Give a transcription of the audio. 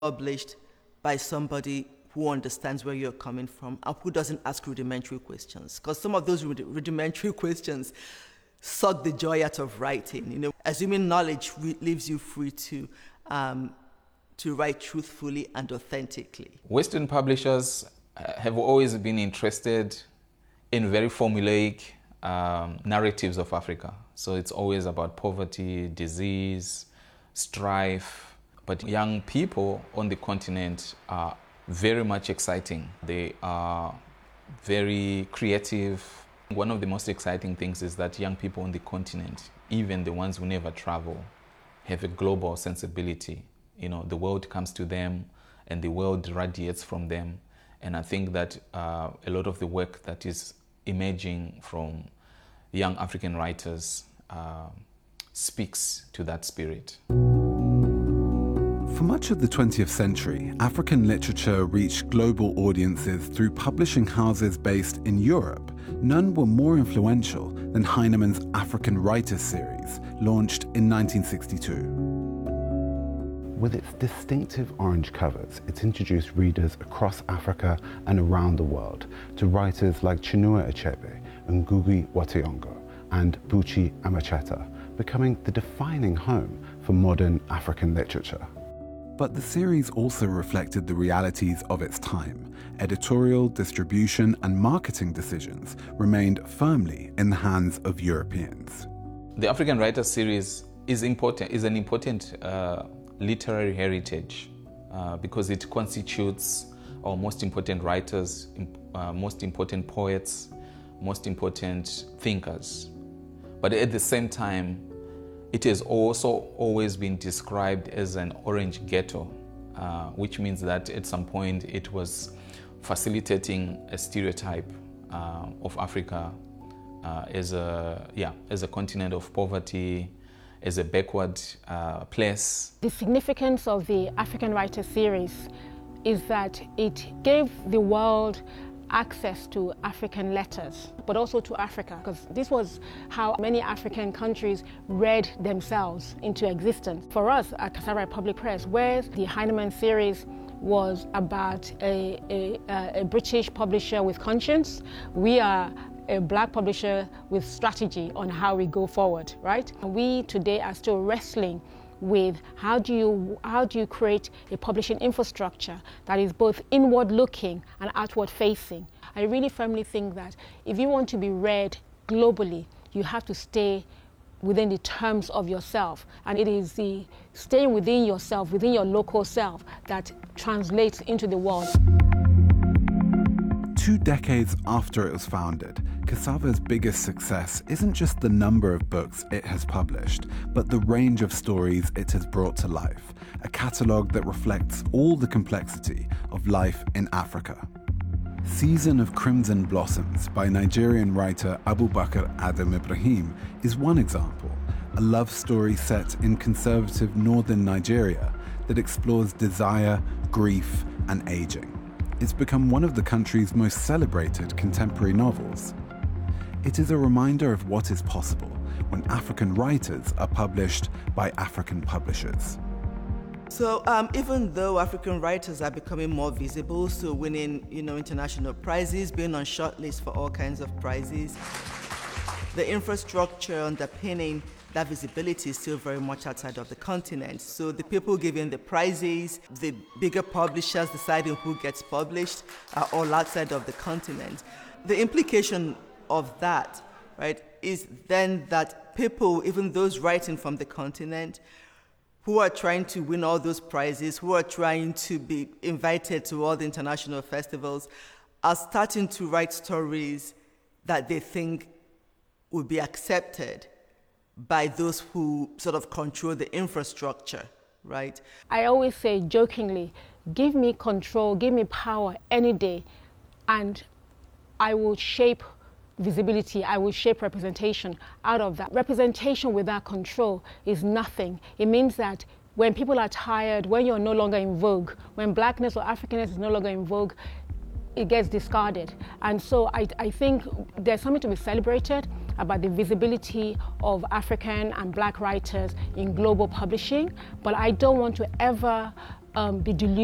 published by somebody who understands where you're coming from and who doesn't ask rudimentary questions. Because some of those rudimentary questions suck the joy out of writing. Assuming knowledge leaves you free to write truthfully and authentically. Western publishers have always been interested in very formulaic narratives of Africa. So it's always about poverty, disease, strife. But young people on the continent are very much exciting. They are very creative. One of the most exciting things is that young people on the continent, even the ones who never travel, have a global sensibility. The world comes to them and the world radiates from them. And I think that a lot of the work that is emerging from young African writers speaks to that spirit. For much of the 20th century, African literature reached global audiences through publishing houses based in Europe. None were more influential than Heinemann's African Writers series, launched in 1962. With its distinctive orange covers, it's introduced readers across Africa and around the world to writers like Chinua Achebe, Ngugi wa Thiong'o, and Buchi Amacheta, becoming the defining home for modern African literature. But the series also reflected the realities of its time. Editorial, distribution, and marketing decisions remained firmly in the hands of Europeans. The African Writers series is an important literary heritage because it constitutes our most important writers, most important poets, most important thinkers. But at the same time, it has also always been described as an orange ghetto, which means that at some point it was facilitating a stereotype of Africa as a continent of poverty, as a backward place. The significance of the African Writers series is that it gave the world access to African letters, but also to Africa, because this was how many African countries read themselves into existence. For us at Cassava Public Press, where the Heinemann series was about a British publisher with conscience, we are a black publisher with strategy on how we go forward, right? And we today are still wrestling with how do you create a publishing infrastructure that is both inward looking and outward facing. I really firmly think that if you want to be read globally, you have to stay within the terms of yourself, and it is the staying within yourself, within your local self, that translates into the world. 2 decades after it was founded, Cassava's biggest success isn't just the number of books it has published, but the range of stories it has brought to life, a catalogue that reflects all the complexity of life in Africa. Season of Crimson Blossoms by Nigerian writer Abubakar Adam Ibrahim is one example, a love story set in conservative northern Nigeria that explores desire, grief, and aging. It's become one of the country's most celebrated contemporary novels. It is a reminder of what is possible when African writers are published by African publishers. So even though African writers are becoming more visible, so winning international prizes, being on shortlists for all kinds of prizes, the infrastructure underpinning that visibility is still very much outside of the continent. So the people giving the prizes, the bigger publishers deciding who gets published, are all outside of the continent. The implication of that, right, is then that people, even those writing from the continent, who are trying to win all those prizes, who are trying to be invited to all the international festivals, are starting to write stories that they think would be accepted by those who sort of control the infrastructure, right? I always say jokingly, give me control, give me power any day, and I will shape visibility, I will shape representation out of that. Representation without control is nothing. It means that when people are tired, when you're no longer in vogue, when blackness or Africanness is no longer in vogue, it gets discarded. And so I think there's something to be celebrated about the visibility of African and black writers in global publishing, but I don't want to ever be deluded